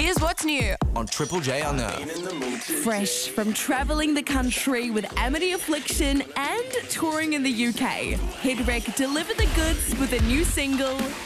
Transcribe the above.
Here's what's new on Triple J Unearthed. Fresh from travelling the country with Amity Affliction and touring in the UK, Hit Wreck delivered the goods with a new single,